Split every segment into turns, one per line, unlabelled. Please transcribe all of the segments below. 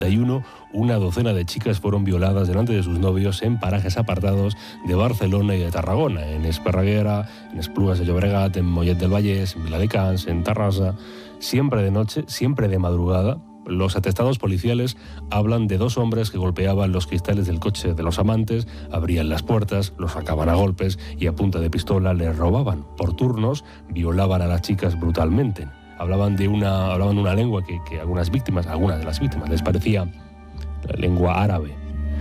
una docena de chicas fueron violadas delante de sus novios en parajes apartados de Barcelona y de Tarragona, en Esparreguera, en Esplugues de Llobregat, en Mollet del Vallès, en Viladecans, en Tarrasa, siempre de noche, siempre de madrugada. Los atestados policiales hablan de 2 hombres que golpeaban los cristales del coche de los amantes, abrían las puertas, los sacaban a golpes y a punta de pistola les robaban. Por turnos, violaban a las chicas brutalmente. Hablaban una lengua que algunas de las víctimas, les parecía la lengua árabe.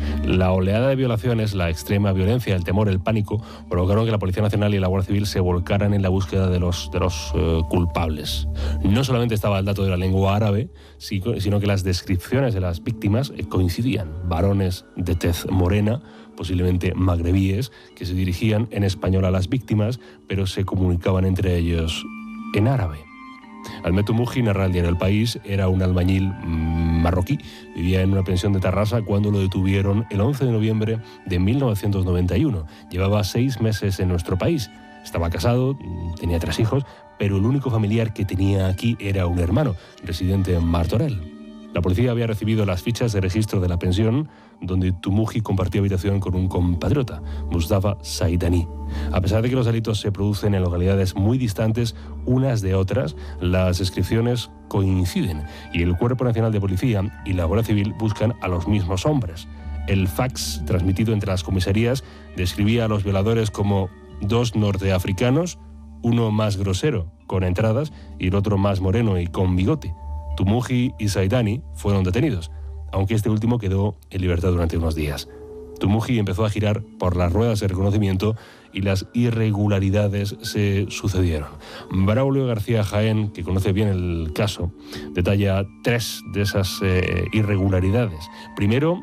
La oleada de violaciones, la extrema violencia, el temor, el pánico, provocaron que la Policía Nacional y la Guardia Civil se volcaran en la búsqueda de los culpables. No solamente estaba el dato de la lengua árabe, sino que las descripciones de las víctimas coincidían. Varones de tez morena, posiblemente magrebíes, que se dirigían en español a las víctimas, pero se comunicaban entre ellos en árabe. Ahmed Toumoujhi, narra el diario El País, era un albañil marroquí. Vivía en una pensión de Tarrasa cuando lo detuvieron el 11 de noviembre de 1991. Llevaba 6 meses en nuestro país. Estaba casado, tenía 3 hijos, pero el único familiar que tenía aquí era un hermano, residente en Martorell. La policía había recibido las fichas de registro de la pensión, donde Toumoujhi compartía habitación con un compatriota, Mustafa Saidani. A pesar de que los delitos se producen en localidades muy distantes unas de otras, las descripciones coinciden y el Cuerpo Nacional de Policía y la Guardia Civil buscan a los mismos hombres. El fax transmitido entre las comisarías describía a los violadores como 2 norteafricanos, uno más grosero, con entradas, y el otro más moreno y con bigote. Toumoujhi y Saidani fueron detenidos, aunque este último quedó en libertad durante unos días. Toumoujhi empezó a girar por las ruedas de reconocimiento y las irregularidades se sucedieron. Braulio García Jaén, que conoce bien el caso, detalla 3 de esas irregularidades. Primero,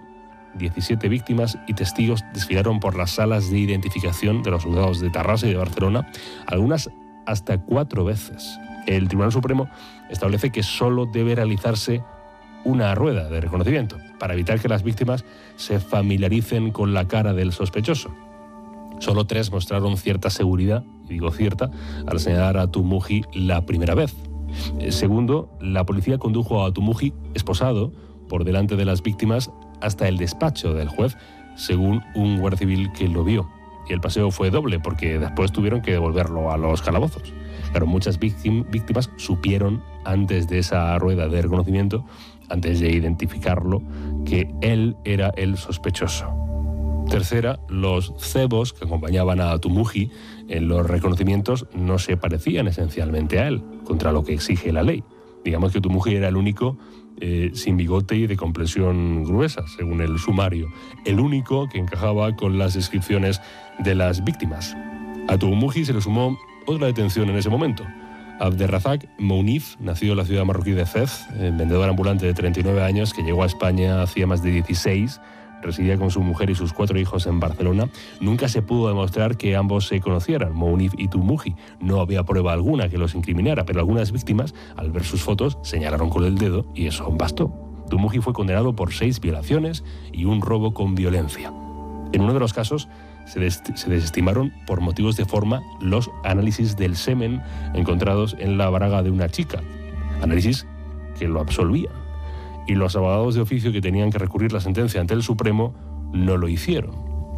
17 víctimas y testigos desfilaron por las salas de identificación de los juzgados de Tarrasa y de Barcelona, algunas hasta 4 veces. El Tribunal Supremo establece que solo debe realizarse una rueda de reconocimiento para evitar que las víctimas se familiaricen con la cara del sospechoso. Solo 3 mostraron cierta seguridad, y digo cierta, al señalar a Toumoujhi la primera vez. Segundo, la policía condujo a Toumoujhi esposado por delante de las víctimas hasta el despacho del juez, según un guardia civil que lo vio. Y el paseo fue doble, porque después tuvieron que devolverlo a los calabozos. Claro, muchas víctimas supieron antes de esa rueda de reconocimiento, antes de identificarlo, que él era el sospechoso. Tercera, los cebos que acompañaban a Toumoujhi en los reconocimientos no se parecían esencialmente a él, contra lo que exige la ley. Digamos que Toumoujhi era el único sin bigote y de complexión gruesa, según el sumario, el único que encajaba con las descripciones de las víctimas. A Toumoujhi se le sumó otra detención en ese momento. Abderrazak Mounif, nacido en la ciudad marroquí de Fez, vendedor ambulante de 39 años que llegó a España hacía más de 16, residía con su mujer y sus 4 hijos en Barcelona. Nunca se pudo demostrar que ambos se conocieran, Mounif y Toumoujhi. No había prueba alguna que los incriminara, pero algunas víctimas, al ver sus fotos, señalaron con el dedo y eso bastó. Toumoujhi fue condenado por 6 violaciones y un robo con violencia. En uno de los casos, se desestimaron por motivos de forma los análisis del semen encontrados en la braga de una chica, análisis que lo absolvían. Y los abogados de oficio que tenían que recurrir la sentencia ante el Supremo no lo hicieron.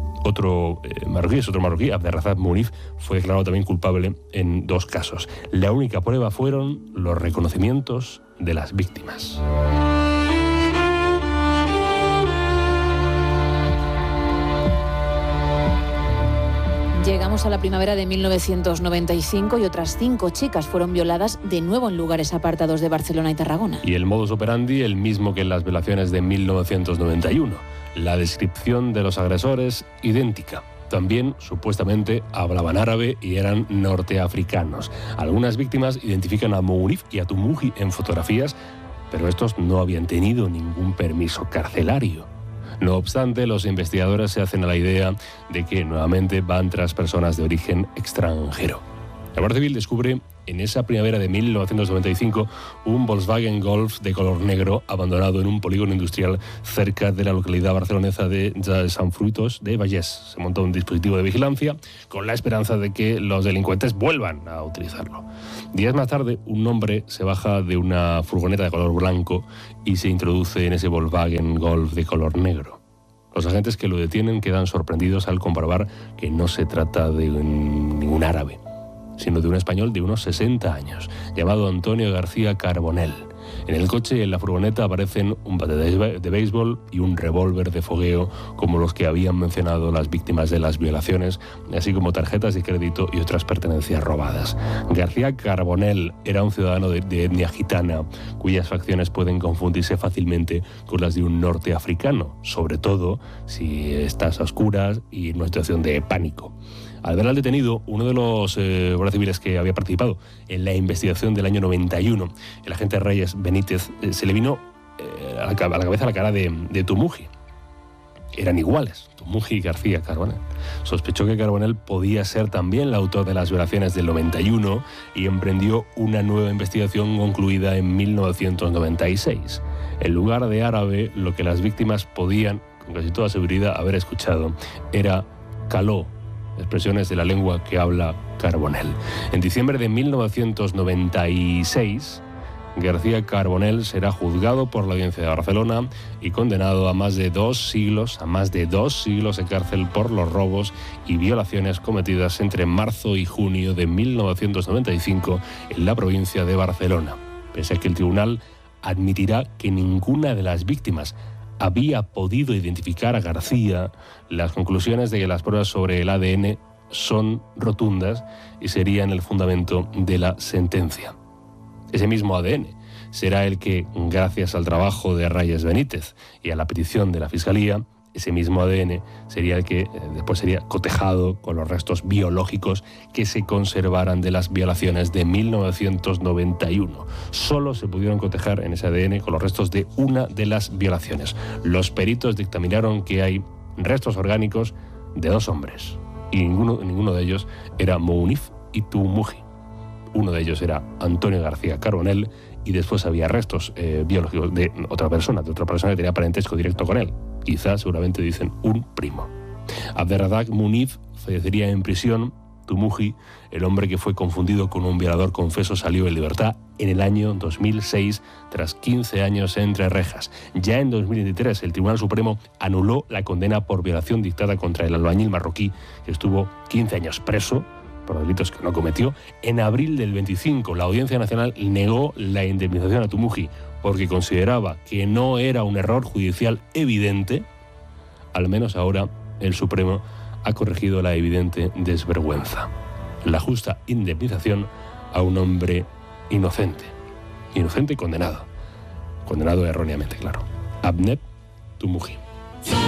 Otro marroquí, Abderrazak Mounif, fue declarado también culpable en 2 casos. La única prueba fueron los reconocimientos de las víctimas.
Llegamos a la primavera de 1995 y otras 5 chicas fueron violadas de nuevo en lugares apartados de Barcelona y Tarragona.
Y el modus operandi el mismo que en las violaciones de 1991. La descripción de los agresores idéntica. También, supuestamente, hablaban árabe y eran norteafricanos. Algunas víctimas identifican a Mounif y a Toumoujhi en fotografías, pero estos no habían tenido ningún permiso carcelario. No obstante, los investigadores se hacen a la idea de que nuevamente van tras personas de origen extranjero. La Guardia Civil descubre en esa primavera de 1995 un Volkswagen Golf de color negro abandonado en un polígono industrial cerca de la localidad barcelonesa de Sant Fruitós de Vallès. Se montó un dispositivo de vigilancia con la esperanza de que los delincuentes vuelvan a utilizarlo. Días más tarde, un hombre se baja de una furgoneta de color blanco y se introduce en ese Volkswagen Golf de color negro. Los agentes que lo detienen quedan sorprendidos al comprobar que no se trata de ningún árabe, sino de un español de unos 60 años, llamado Antonio García Carbonell. En el coche y en la furgoneta aparecen un bate de béisbol y un revólver de fogueo, como los que habían mencionado las víctimas de las violaciones, así como tarjetas de crédito y otras pertenencias robadas. García Carbonell era un ciudadano de etnia gitana, cuyas facciones pueden confundirse fácilmente con las de un norteafricano, sobre todo si estás a oscuras y en una situación de pánico. Al ver al detenido, uno de los guardias civiles que había participado en la investigación del año 91, el agente Reyes Benítez, se le vino a la cabeza la cara de Tumuji. Eran iguales, Tumuji y García Carbonell. Sospechó que Carbonell podía ser también el autor de las violaciones del 91 y emprendió una nueva investigación concluida en 1996. En lugar de árabe, lo que las víctimas podían, con casi toda seguridad, haber escuchado era caló, expresiones de la lengua que habla Carbonell. En diciembre de 1996, García Carbonell será juzgado por la Audiencia de Barcelona y condenado a más de 2 siglos de cárcel por los robos y violaciones cometidas entre marzo y junio de 1995 en la provincia de Barcelona. Pese a que el tribunal admitirá que ninguna de las víctimas había podido identificar a García, las conclusiones de que las pruebas sobre el ADN son rotundas y serían el fundamento de la sentencia. Ese mismo ADN será el que, gracias al trabajo de Reyes Benítez y a la petición de la Fiscalía, ese mismo ADN sería el que después sería cotejado con los restos biológicos que se conservaran de las violaciones de 1991. Solo se pudieron cotejar en ese ADN con los restos de una de las violaciones. Los peritos dictaminaron que hay restos orgánicos de 2 hombres y ninguno de ellos era Mounif y Tumuji. Uno de ellos era Antonio García Carbonell y después había restos biológicos de otra persona que tenía parentesco directo con él. Quizás, seguramente dicen, un primo. Abderrazak Mounif fallecería en prisión. Tumuji, el hombre que fue confundido con un violador confeso, salió en libertad en el año 2006 tras 15 años entre rejas. Ya en 2023 el Tribunal Supremo anuló la condena por violación dictada contra el albañil marroquí, que estuvo 15 años preso por delitos que no cometió. En abril del 25 la Audiencia Nacional negó la indemnización a Tumuji porque consideraba que no era un error judicial evidente. Al menos ahora el Supremo ha corregido la evidente desvergüenza. La justa indemnización a un hombre inocente y condenado erróneamente, claro. Ahmed Tumuji.